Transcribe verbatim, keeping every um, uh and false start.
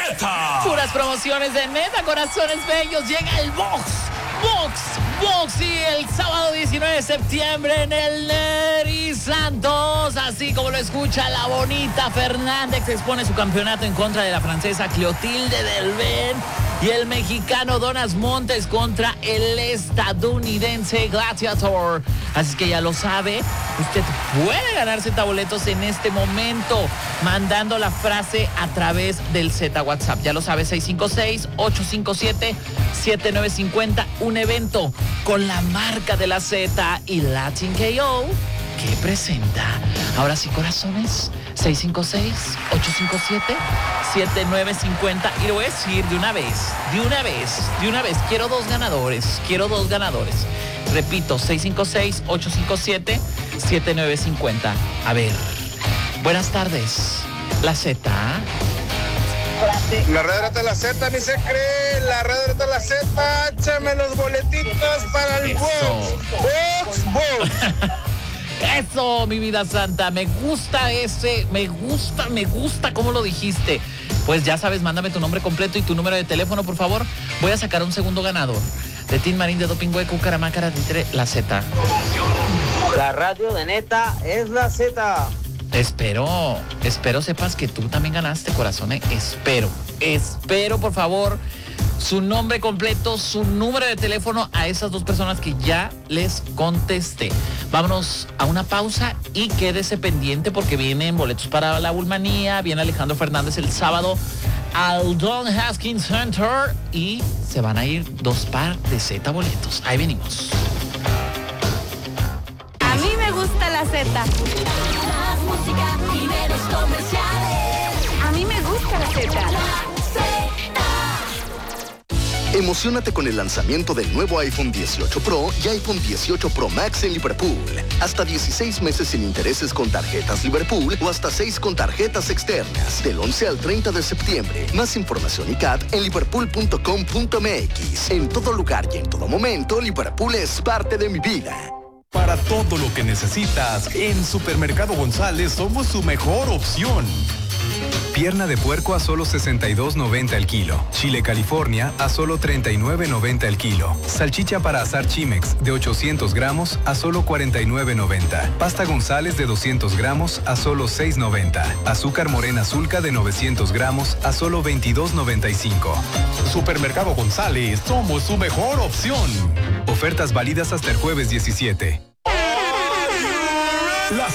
Neta. Puras promociones de Neta, corazones bellos. Llega el Box. Box, Box y el sábado diecinueve de septiembre en el Neri Santos. Así como lo escucha, la bonita Fernández expone su campeonato en contra de la francesa Clotilde Delben y el mexicano Donas Montes contra el estadounidense Gladiator. Así que ya lo sabe, usted puede ganar Z boletos en este momento mandando la frase a través del Z WhatsApp. Ya lo sabe, seis cinco seis, ocho cinco siete, siete nueve cinco cero. Un evento con la marca de la Z y Latin K O que presenta. Ahora sí, corazones, seis cinco seis, ocho cinco siete, siete nueve cinco cero. Y lo voy a decir de una vez, de una vez, de una vez. Quiero dos ganadores, quiero dos ganadores. Repito, seis cinco seis, ocho cinco siete, siete nueve cinco cero. A ver, buenas tardes, la Z. La red de la Z ni se cree, la red de la Z, échame los boletitos para el Box, Box, Box. Eso, mi vida santa, me gusta ese, me gusta, me gusta cómo lo dijiste. Pues ya sabes, mándame tu nombre completo y tu número de teléfono, por favor. Voy a sacar un segundo ganador. De Tin Marín, de Dopingüe, Cucaramácara, Titre, la Z. La radio de Neta es la Z. Espero, espero sepas que tú también ganaste, corazón, ¿eh? Espero, espero, por favor, su nombre completo, su número de teléfono a esas dos personas que ya les contesté. Vámonos a una pausa y quédese pendiente porque vienen boletos para la Bulmanía, viene Alejandro Fernández el sábado al Don Haskins Center y se van a ir dos par de Z boletos. Ahí venimos. A mí me gusta la Z. Música y menos comerciales. A mí me gusta la Z. Emociónate con el lanzamiento del nuevo iPhone dieciocho Pro y iPhone dieciocho Pro Max en Liverpool. Hasta dieciséis meses sin intereses con tarjetas Liverpool o hasta seis con tarjetas externas. Del once al treinta de septiembre. Más información y C A T en liverpool punto com punto m x. En todo lugar y en todo momento, Liverpool es parte de mi vida. Para todo lo que necesitas, en Supermercado González somos su mejor opción. Pierna de puerco a solo sesenta y dos noventa el kilo. Chile California a solo treinta y nueve noventa el kilo. Salchicha para asar Chimex de ochocientos gramos a solo cuarenta y nueve noventa. Pasta González de doscientos gramos a solo seis noventa. Azúcar morena Zulca de novecientos gramos a solo veintidós noventa y cinco. Supermercado González, somos su mejor opción. Ofertas válidas hasta el jueves diecisiete.